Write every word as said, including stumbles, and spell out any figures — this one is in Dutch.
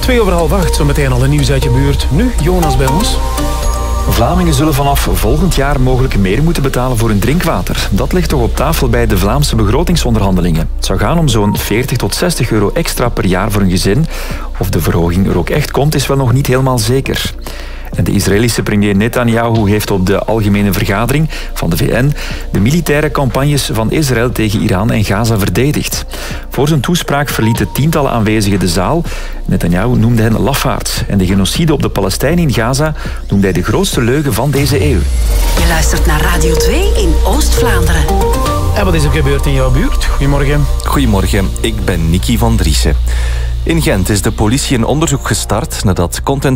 Twee over half acht, zo meteen al een nieuws uit je buurt. Nu Jonas bij ons. Vlamingen zullen vanaf volgend jaar mogelijk meer moeten betalen voor hun drinkwater. Dat ligt toch op tafel bij de Vlaamse begrotingsonderhandelingen. Het zou gaan om zo'n veertig tot zestig euro extra per jaar voor een gezin. Of de verhoging er ook echt komt, is wel nog niet helemaal zeker. En de Israëlische premier Netanyahu heeft op de algemene vergadering van de V N de militaire campagnes van Israël tegen Iran en Gaza verdedigd. Voor zijn toespraak verlieten tientallen aanwezigen de zaal. Netanyahu noemde hen lafaards. En de genocide op de Palestijnen in Gaza noemde hij de grootste leugen van deze eeuw. Je luistert naar Radio twee in Oost-Vlaanderen. En wat is er gebeurd in jouw buurt? Goedemorgen. Goedemorgen, ik ben Nicky van Driessen. In Gent is de politie een onderzoek gestart nadat content